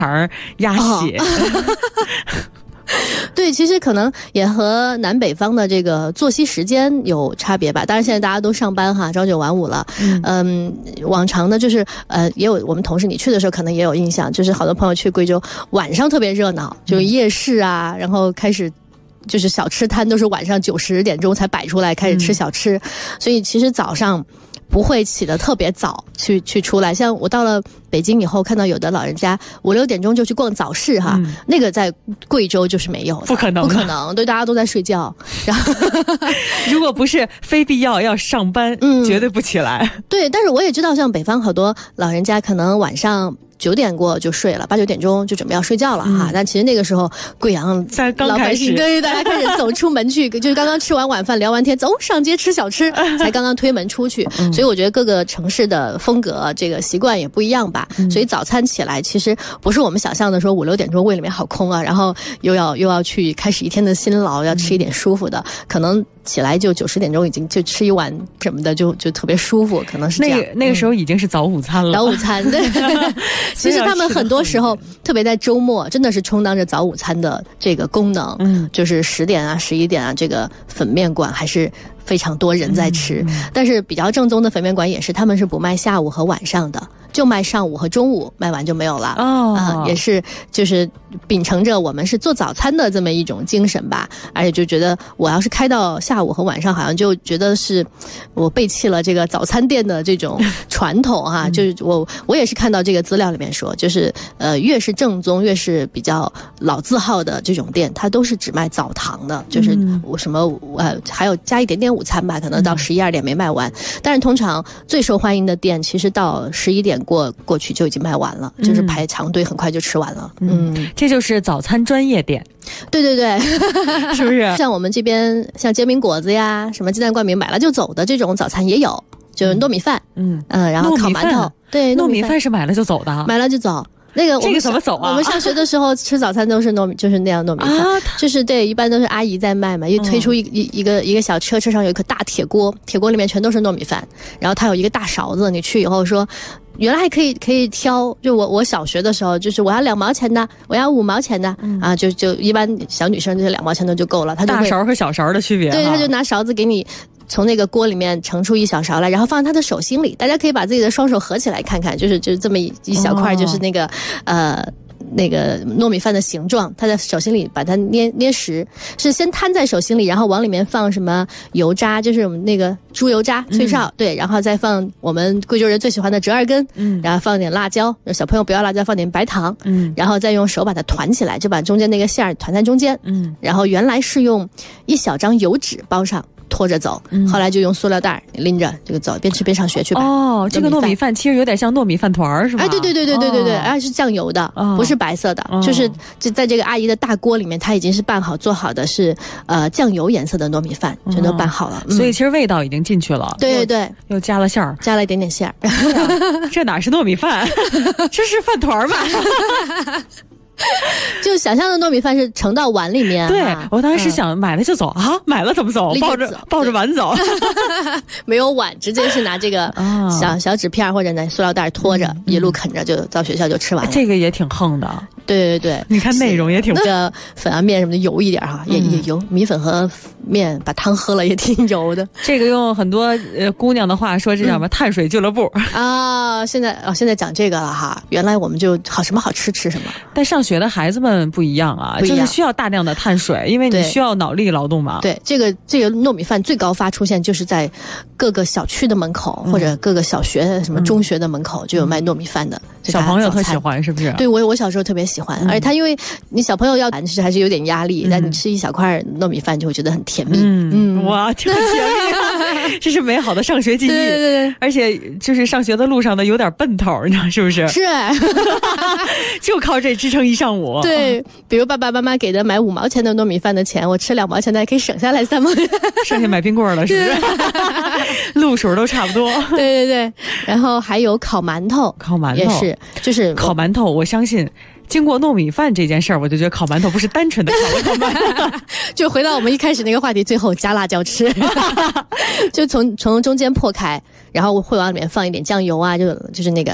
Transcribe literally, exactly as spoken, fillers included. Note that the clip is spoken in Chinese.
肠鸭血。哦对，其实可能也和南北方的这个作息时间有差别吧。当然现在大家都上班哈，朝九晚五了。嗯，嗯往常呢就是呃，也有我们同事你去的时候可能也有印象，就是好多朋友去贵州晚上特别热闹，就夜市啊，然后开始。就是小吃摊都是晚上九十点钟才摆出来开始吃小吃，嗯、所以其实早上不会起得特别早去去出来。像我到了北京以后，看到有的老人家五六点钟就去逛早市哈，嗯、那个在贵州就是没有的， 不可能， 不可能，对，大家都在睡觉。然后如果不是非必要要上班，嗯，绝对不起来。 对，但是我也知道，像北方好多老人家可能晚上。九点过就睡了，八九点钟就准备要睡觉了哈。嗯、但其实那个时候，贵阳老百姓对大家开始走出门去，就是刚刚吃完晚饭聊完天，走上街吃小吃，才刚刚推门出去。嗯、所以我觉得各个城市的风格、这个习惯也不一样吧。嗯、所以早餐起来其实不是我们想象的说五六点钟胃里面好空啊，然后又要又要去开始一天的辛劳，要吃一点舒服的，嗯、可能。起来就九十点钟已经就吃一碗什么的就就特别舒服，可能是这样。 那个那个时候已经是早午餐了。 早午餐对，其实他们很多时候，特别在周末，真的是充当着早午餐的这个功能。嗯，就是十点啊、十一点啊，这个粉面馆还是非常多人在吃。嗯、但是比较正宗的粉面馆也是，他们是不卖下午和晚上的。就卖上午和中午，卖完就没有了。哦，啊、也是就是秉承着我们是做早餐的这么一种精神吧，而且就觉得我要是开到下午和晚上，好像就觉得是我背弃了这个早餐店的这种传统哈、啊。嗯、就是我我也是看到这个资料里面说，就是呃越是正宗越是比较老字号的这种店，它都是只卖早堂的，就是我什么呃还有加一点点午餐吧，可能到十一二点没卖完。嗯、但是通常最受欢迎的店，其实到十一点。过过去就已经卖完了，就是排长队，很快就吃完了。 嗯，嗯这就是早餐专业店。 对对对， 是不是？ 像我们这边，像煎饼果子呀，什么鸡蛋灌饼买了就走的这种早餐也有，就是糯米饭，嗯嗯、呃，然后烤馒头。对， 糯米饭是买了就走的， 买了就走。那个这个怎么走啊？ 我们上学的时候吃早餐都是糯米，就是那样糯米饭，啊、就是对，一般都是阿姨在卖嘛，又推出一一一个一个小车，车上有一个大铁锅，铁锅里面全都是糯米饭，然后它有一个大勺子，你去以后说。原来还可以可以挑，就我我小学的时候，就是我要两毛钱的，我要五毛钱的，嗯、啊，就就一般小女生就是两毛钱的就够了。她就大勺和小勺的区别， 对，她就拿勺子给你从那个锅里面盛出一小勺来，然后放在她的手心里，大家可以把自己的双手合起来看看，就是就是这么一一小块，就是那个、哦、呃。那个糯米饭的形状，他在手心里把它捏捏实，是先摊在手心里，然后往里面放什么油渣，就是我们那个猪油渣、脆哨，嗯、对，然后再放我们贵州人最喜欢的折耳根，嗯，然后放点辣椒，小朋友不要辣椒，放点白糖，嗯，然后再用手把它团起来，就把中间那个馅儿团在中间，嗯，然后原来是用一小张油纸包上。拖着走，后来就用塑料袋拎着这个走，边吃边上学去吧。 哦，这个糯米饭其实有点像糯米饭团是吧？ 哎，对对对对对对对，而且是酱油的，哦、不是白色的，哦、就是就在这个阿姨的大锅里面，它已经是拌好做好的是呃酱油颜色的糯米饭，全都拌好了， 嗯、所以其实味道已经进去了。 对对对， 又加了馅儿， 加了一点点馅儿。 这哪是糯米饭，这是饭团吧？ 就想象的糯米饭是盛到碗里面， 对、啊、我当时想买了就走、嗯、啊，买了怎么走？抱着抱着碗走， 没有碗，直接是拿这个小、哦、小纸片或者拿塑料袋拖着、嗯，一路啃着就到学校就吃完了。 这个也挺横的， 对对对， 你看内容也挺那个粉啊面什么的油一点哈，也也油，米粉和面把汤喝了也挺油的。 这个用很多呃姑娘的话说，这叫什么、嗯、碳水俱乐部啊？现在哦，现在讲这个了哈，原来我们就好什么好吃吃什么， 但上学的孩子们不一样啊，就是需要大量的碳水，因为你需要脑力劳动嘛。 对，这个这个糯米饭最高发出现就是在各个小区的门口、嗯、或者各个小学什么中学的门口就有卖糯米饭的， 嗯、小朋友特喜欢是不是？ 对，我我小时候特别喜欢，嗯、而且它因为你小朋友要其实还是有点压力，嗯、但你吃一小块糯米饭就会觉得很甜蜜。 嗯，嗯哇，挺甜蜜、啊，这是美好的上学记忆。 对对对， 而且就是上学的路上呢有点奔头，你知道是不是？ 是， 就靠这支撑一上午。 对，比如爸爸妈妈给的买五毛钱的糯米饭的钱，我吃两毛钱的还可以省下来三毛钱， 剩下买冰棍了，是不是？路数都差不多。 对对对，然后还有烤馒头， 烤馒头也是，就是烤馒头，我相信。经过糯米饭这件事儿，我就觉得烤馒头不是单纯的烤馒头， 就回到我们一开始那个话题，最后加辣椒吃，就从从中间破开，然后会往里面放一点酱油啊，就就是那个